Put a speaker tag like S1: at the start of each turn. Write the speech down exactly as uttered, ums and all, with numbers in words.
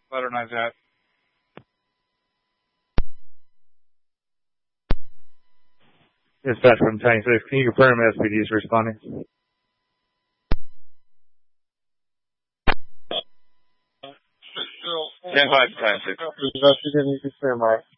S1: Modernize that.
S2: Dispatch from Tank six, can you confirm S P D is responding?
S1: ten five, Tank six. Investigating, you can stand by.